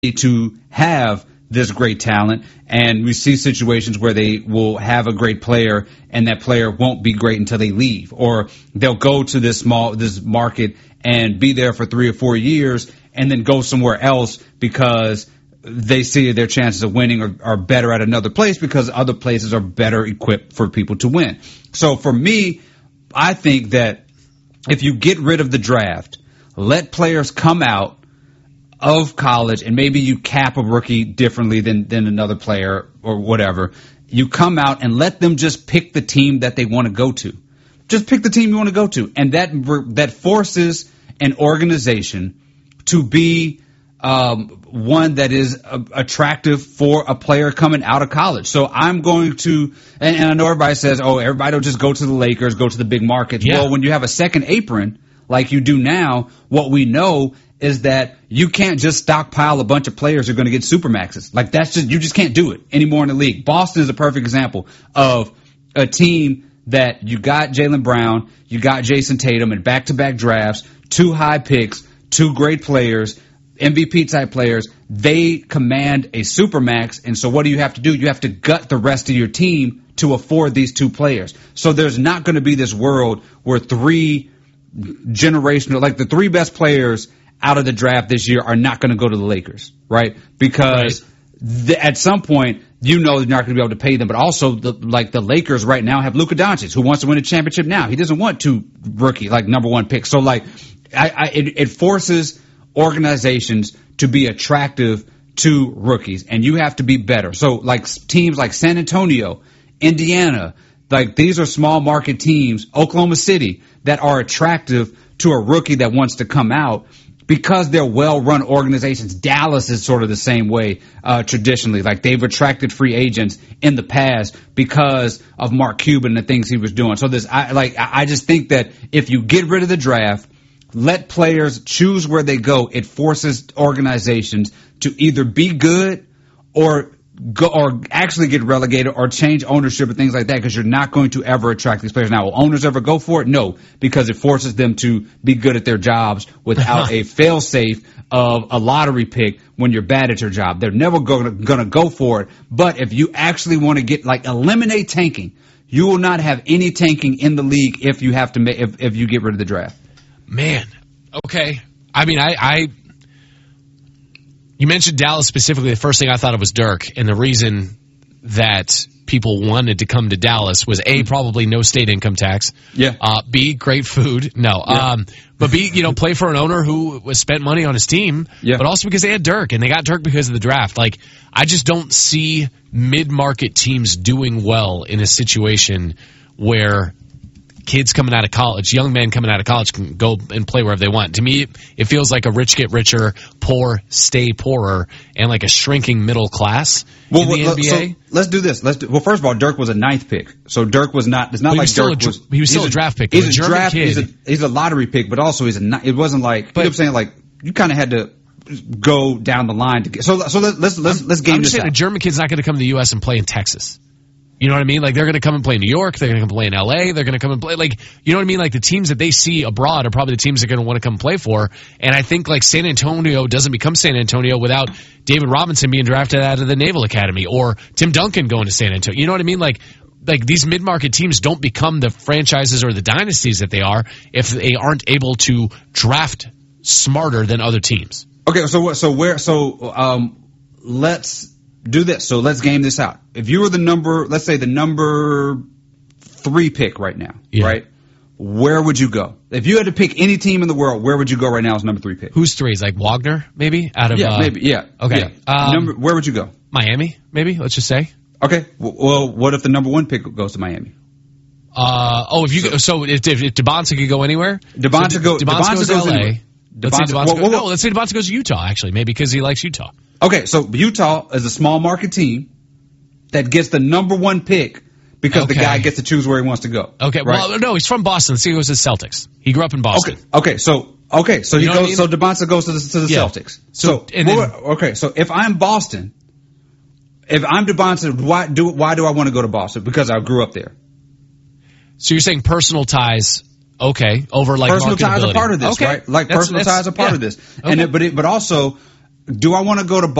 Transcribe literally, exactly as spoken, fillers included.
to have this great talent, and we see situations where they will have a great player and that player won't be great until they leave, or they'll go to this small this market and be there for three or four years and then go somewhere else because they see their chances of winning are, are better at another place because other places are better equipped for people to win. So for me, I think that if you get rid of the draft, let players come out of college, and maybe you cap a rookie differently than, than another player or whatever. You come out and let them just pick the team that they want to go to. Just pick the team you want to go to. And that that forces an organization to be um, one that is uh, attractive for a player coming out of college. So I'm going to, and, and I know everybody says, oh, everybody will just go to the Lakers, go to the big markets. Yeah. Well, when you have a second apron like you do now, what we know is that you can't just stockpile a bunch of players who are going to get supermaxes. Like that's just, you just can't do it anymore in the league. Boston is a perfect example of a team that you got Jaylen Brown, you got Jason Tatum in back-to-back drafts, two high picks, two great players, M V P type players. They command a supermax. And so what do you have to do? You have to gut the rest of your team to afford these two players. So there's not going to be this world where three generational, like the three best players out of the draft this year are not going to go to the Lakers, right? Because right. The, at some point, you know they're not going to be able to pay them. But also, the, like the Lakers right now have Luka Doncic, who wants to win a championship now. He doesn't want two rookie, like number one picks. So, like, I, I, it, it forces organizations to be attractive to rookies, and you have to be better. So, like teams like San Antonio, Indiana, like these are small market teams, Oklahoma City, that are attractive to a rookie that wants to come out. Because they're well-run organizations. Dallas is sort of the same way uh, traditionally. Like they've attracted free agents in the past because of Mark Cuban and the things he was doing. So this, I like, I just think that if you get rid of the draft, let players choose where they go, it forces organizations to either be good or go or actually get relegated or change ownership and things like that, because you're not going to ever attract these players. Now, will owners ever go for it? No, because it forces them to be good at their jobs without a fail-safe of a lottery pick when you're bad at your job. They're never going to go for it. But if you actually want to get, like, eliminate tanking, you will not have any tanking in the league if you have to make, if, if you get rid of the draft. Man, okay. I mean, I... I You mentioned Dallas specifically. The first thing I thought of was Dirk, and the reason that people wanted to come to Dallas was A, probably no state income tax. Yeah. Uh, B, great food. No. Yeah. Um, but B, you know, play for an owner who was spent money on his team. Yeah. But also because they had Dirk, and they got Dirk because of the draft. Like, I just don't see mid-market teams doing well in a situation where kids coming out of college, young men coming out of college can go and play wherever they want. To me, it feels like a rich get richer, poor stay poorer, and like a shrinking middle class well, in the well, N B A. So let's do this. Let's do, well, first of all, Dirk was a ninth pick, so Dirk was not. It's not well, like still Dirk a, was. He was still a, a draft pick. He's a, a German draft. Kid. He's a, he's a lottery pick, but also he's a. It wasn't like. But, you know what I'm saying? Like you kind of had to go down the line to get. So so let's let's let's, let's game I'm this just saying, out. a German kid's not going to come to the U S and play in Texas. You know what I mean? Like, they're going to come and play in New York. They're going to come play in L A. They're going to come and play. Like, you know what I mean? Like, the teams that they see abroad are probably the teams they're going to want to come play for. And I think, like, San Antonio doesn't become San Antonio without David Robinson being drafted out of the Naval Academy or Tim Duncan going to San Antonio. You know what I mean? Like, like these mid-market teams don't become the franchises or the dynasties that they are if they aren't able to draft smarter than other teams. Okay, so so where so um let's do this. So let's game this out. If you were the number, let's say the number three pick right now, yeah. right? Where would you go? If you had to pick any team in the world, where would you go right now as number three pick? Who's three? Is like Wagner, maybe? Out of yeah, uh, maybe, yeah. Okay. Yeah. Um, number, where would you go? Miami, maybe. Let's just say. Okay. Well, what if the number one pick goes to Miami? Uh oh, if you so, go, so if if, if Debonsa could go anywhere, Debonsa so go. Debonsa goes to L A. Anywhere. Let's say Debonsa whoa, goes, whoa, whoa. no, let's say Debonsa goes to Utah, actually, maybe because he likes Utah. Okay, so Utah is a small market team that gets the number one pick because okay. the guy gets to choose where he wants to go. Okay, right? well, no, he's from Boston. Let's say he goes to the Celtics. He grew up in Boston. Okay, okay, so okay, so you he goes. I mean? So Debonsa goes to the, to the yeah. Celtics. So, so and then, okay, so if I'm Boston, if I'm Debonsa, why do why do I want to go to Boston? Because I grew up there. So you're saying personal ties. Okay, over like personal ties are part of this, okay. right? Like that's, personal that's, ties are part yeah. of this, okay. and it, but it, but also do I want to go to